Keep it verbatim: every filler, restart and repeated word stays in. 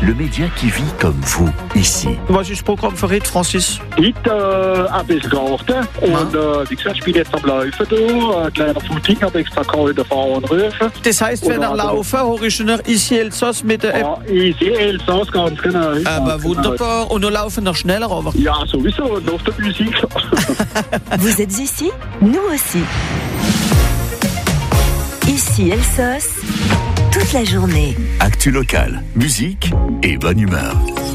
le média qui vit comme vous, ici. Was ist das Programm für heute, Francis? Heute äh, ein bisschen Garten. Und äh, wie gesagt, ich bin jetzt am Laufen da. Ein kleiner Footing, habe extra gehalten, fahren und rufen. Das heisst, wenn er laufen, höre ich noch ici Elsass mit der App. Ja, ich sehe Elsass ganz genau. Aber ganz wunderbar. Genau. Und wir laufen noch schneller, aber... Ja, sowieso. Und auf der Musik. Vous êtes ici? Nous aussi. Ici Elsass, toute la journée. Actu local, musique et bonne humeur.